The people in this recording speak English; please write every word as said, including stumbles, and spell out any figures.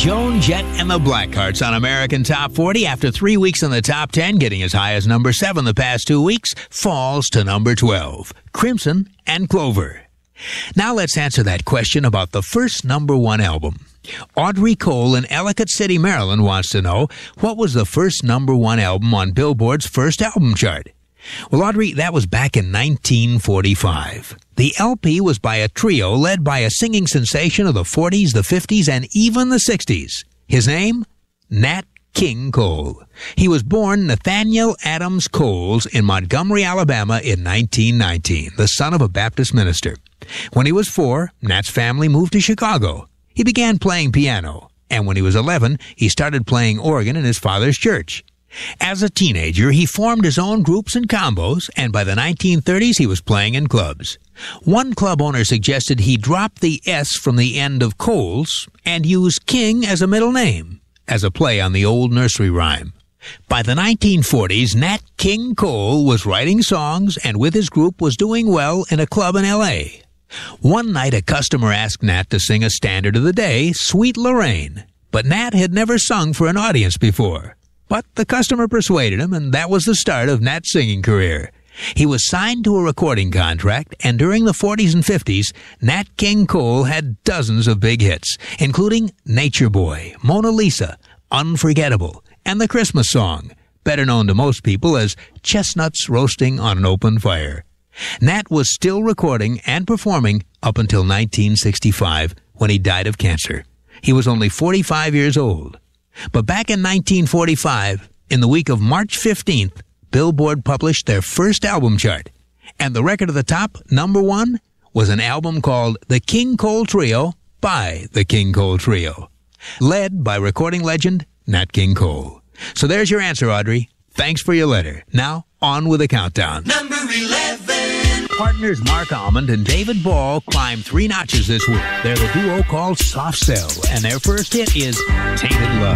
Joan Jett and the Blackhearts on American Top forty. After three weeks in the top ten, getting as high as number seven the past two weeks, falls to number twelve. Crimson and Clover. Now let's answer that question about the first number one album. Audrey Cole in Ellicott City, Maryland wants to know, what was the first number one album on Billboard's first album chart? Well, Audrey, that was back in nineteen forty-five. The L P was by a trio led by a singing sensation of the forties, the fifties, and even the sixties. His name? Nat King Cole. He was born Nathaniel Adams Coles in Montgomery, Alabama in nineteen nineteen, the son of a Baptist minister. When he was four, Nat's family moved to Chicago. He began playing piano, and when he was eleven, he started playing organ in his father's church. As a teenager, he formed his own groups and combos, and by the nineteen thirties, he was playing in clubs. One club owner suggested he drop the S from the end of Coles and use King as a middle name, as a play on the old nursery rhyme. By the nineteen forties, Nat King Cole was writing songs and with his group was doing well in a club in L A. One night, a customer asked Nat to sing a standard of the day, Sweet Lorraine, but Nat had never sung for an audience before. But the customer persuaded him, and that was the start of Nat's singing career. He was signed to a recording contract, and during the forties and fifties, Nat King Cole had dozens of big hits, including Nature Boy, Mona Lisa, Unforgettable, and the Christmas song, better known to most people as Chestnuts Roasting on an Open Fire. Nat was still recording and performing up until nineteen sixty-five, when he died of cancer. He was only forty-five years old. But back in nineteen forty-five, in the week of March fifteenth, Billboard published their first album chart. And the record at the top, number one, was an album called The King Cole Trio by The King Cole Trio, led by recording legend Nat King Cole. So there's your answer, Audrey. Thanks for your letter. Now, on with the countdown. Number eleven. Partners Mark Almond and David Ball climbed three notches this week. They're the duo called Soft Cell, and their first hit is Tainted Love.